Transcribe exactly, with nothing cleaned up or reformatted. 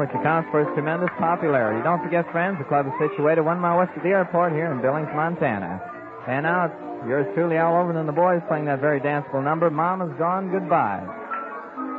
which accounts for its tremendous popularity. Don't forget, friends, the club is situated one mile west of the airport here in Billings, Montana. And now it's yours truly, Al Overton, and the boys playing that very danceable number, Mama's Gone Goodbye.